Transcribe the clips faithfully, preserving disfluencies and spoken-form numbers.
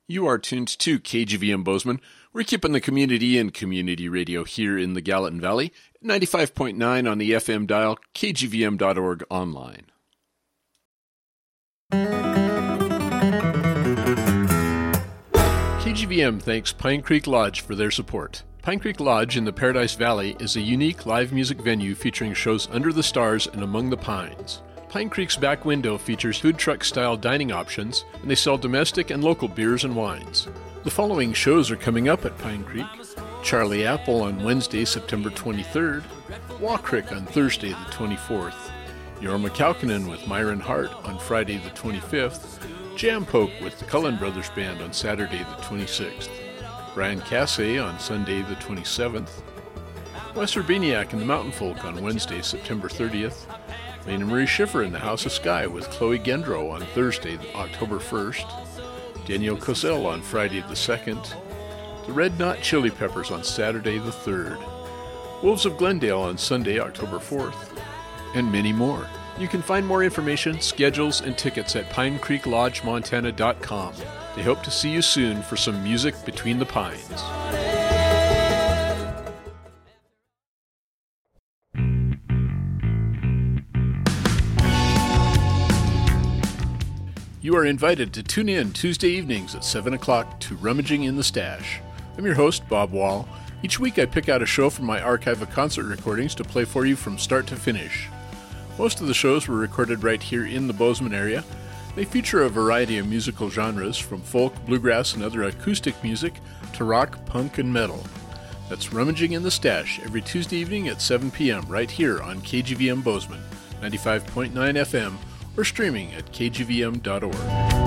You are tuned to K G V M Bozeman. We're keeping the community in community radio here in the Gallatin Valley, ninety-five point nine on the F M dial, K G V M dot org online. K G V M thanks Pine Creek Lodge for their support. Pine Creek Lodge in the Paradise Valley is a unique live music venue featuring shows under the stars and among the pines. Pine Creek's back window features food truck-style dining options, and they sell domestic and local beers and wines. The following shows are coming up at Pine Creek: Charlie Apple on Wednesday, September twenty-third, Waucrick on Thursday the twenty-fourth, Yorma Kalkinen with Myron Hart on Friday the twenty-fifth, Jam Poke with the Cullen Brothers Band on Saturday the twenty-sixth, Brian Cassay on Sunday the twenty-seventh, Wes Urbaniak and the Mountain Folk on Wednesday, September thirtieth, Lena Marie Schiffer in the House of Sky with Chloe Gendro on Thursday, October first, Danielle Cosell on Friday the second, the Red Knot Chili Peppers on Saturday the third, Wolves of Glendale on Sunday, October fourth, and many more. You can find more information, schedules, and tickets at pine creek lodge montana dot com. They hope to see you soon for some music between the pines. You are invited to tune in Tuesday evenings at seven o'clock to Rummaging in the Stash. I'm your host, Bob Wall. Each week I pick out a show from my archive of concert recordings to play for you from start to finish. Most of the shows were recorded right here in the Bozeman area. They feature a variety of musical genres, from folk, bluegrass, and other acoustic music to rock, punk, and metal. That's Rummaging in the Stash every Tuesday evening at seven p.m. right here on K G V M Bozeman, ninety-five point nine F M, or streaming at K G V M dot org.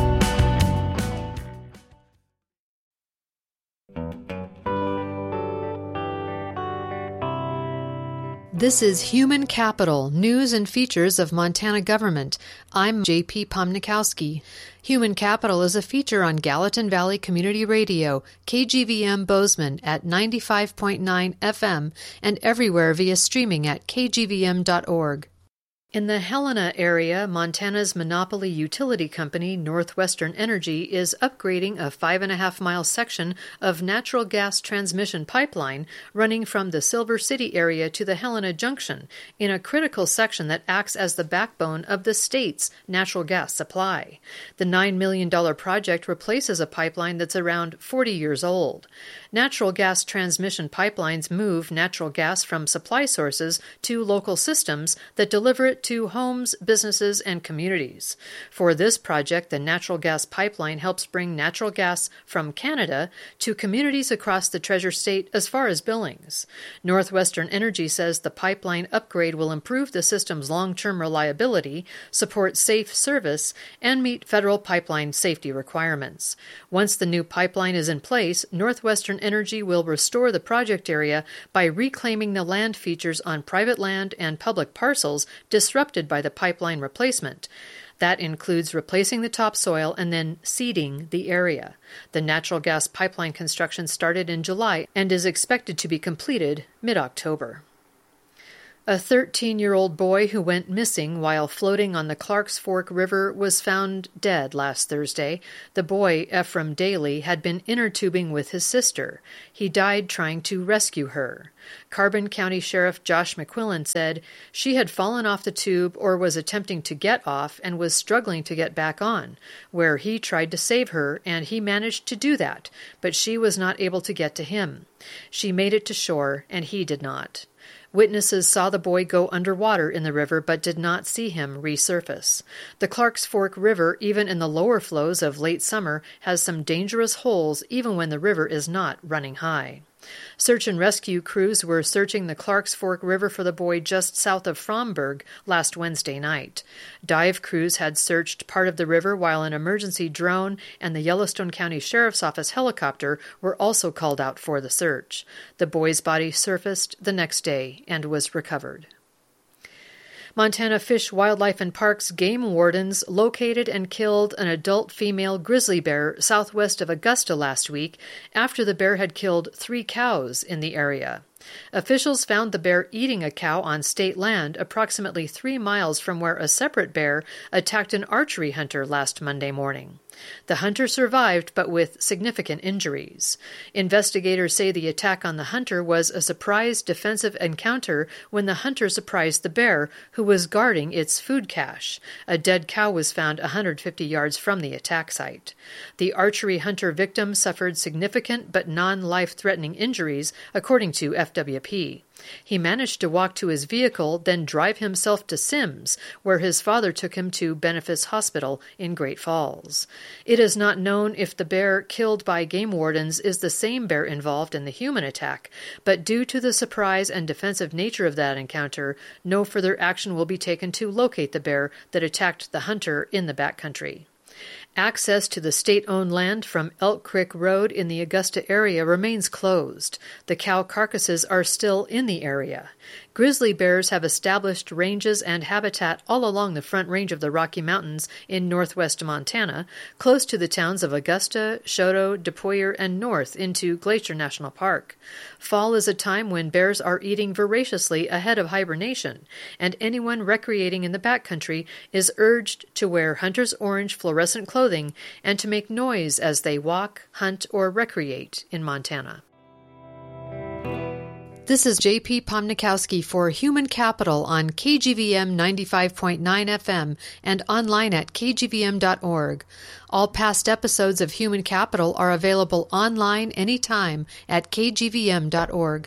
This is Human Capital, News and Features of Montana Government. I'm J P Pomnikowski. Human Capital is a feature on Gallatin Valley Community Radio, K G V M Bozeman at ninety-five point nine F M, and everywhere via streaming at K G V M dot org. In the Helena area, Montana's monopoly utility company, Northwestern Energy, is upgrading a five and a half mile section of natural gas transmission pipeline running from the Silver City area to the Helena Junction in a critical section that acts as the backbone of the state's natural gas supply. The nine million dollars project replaces a pipeline that's around forty years old. Natural gas transmission pipelines move natural gas from supply sources to local systems that deliver it to homes, businesses, and communities. For this project, the natural gas pipeline helps bring natural gas from Canada to communities across the Treasure State as far as Billings. Northwestern Energy says the pipeline upgrade will improve the system's long-term reliability, support safe service, and meet federal pipeline safety requirements. Once the new pipeline is in place, Northwestern Energy will restore the project area by reclaiming the land features on private land and public parcels disrupted by the pipeline replacement. That includes replacing the topsoil and then seeding the area. The natural gas pipeline construction started in July and is expected to be completed mid-October. A thirteen-year-old boy who went missing while floating on the Clarks Fork River was found dead last Thursday. The boy, Ephraim Daly, had been inner tubing with his sister. He died trying to rescue her. Carbon County Sheriff Josh McQuillan said she had fallen off the tube or was attempting to get off and was struggling to get back on, where he tried to save her, and he managed to do that, but she was not able to get to him. She made it to shore, and he did not. Witnesses saw the boy go underwater in the river but did not see him resurface. The Clarks Fork River, even in the lower flows of late summer, has some dangerous holes even when the river is not running high. Search and rescue crews were searching the Clarks Fork River for the boy just south of Fromberg last Wednesday night. Dive crews had searched part of the river while an emergency drone and the Yellowstone County Sheriff's Office helicopter were also called out for the search. The boy's body surfaced the next day and was recovered. Montana Fish, Wildlife, and Parks game wardens located and killed an adult female grizzly bear southwest of Augusta last week after the bear had killed three cows in the area. Officials found the bear eating a cow on state land approximately three miles from where a separate bear attacked an archery hunter last Monday morning. The hunter survived, but with significant injuries. Investigators say the attack on the hunter was a surprise defensive encounter when the hunter surprised the bear, who was guarding its food cache. A dead cow was found one hundred fifty yards from the attack site. The archery hunter victim suffered significant but non-life-threatening injuries, according to F W P. He managed to walk to his vehicle, then drive himself to Sims, where his father took him to Benefice Hospital in Great Falls. It is not known if the bear killed by game wardens is the same bear involved in the human attack, but due to the surprise and defensive nature of that encounter, no further action will be taken to locate the bear that attacked the hunter in the backcountry. Access to the state-owned land from Elk Creek Road in the Augusta area remains closed. The cow carcasses are still in the area. Grizzly bears have established ranges and habitat all along the Front Range of the Rocky Mountains in northwest Montana, close to the towns of Augusta, Choteau, DePoyer, and north into Glacier National Park. Fall is a time when bears are eating voraciously ahead of hibernation, and anyone recreating in the backcountry is urged to wear hunter's orange fluorescent clothing and to make noise as they walk, hunt, or recreate in Montana. This is J P Pomnikowski for Human Capital on K G V M ninety-five point nine F M and online at k g v m dot org. All past episodes of Human Capital are available online anytime at k g v m dot org.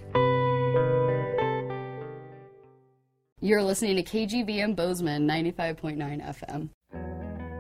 You're listening to K G V M Bozeman ninety-five point nine F M.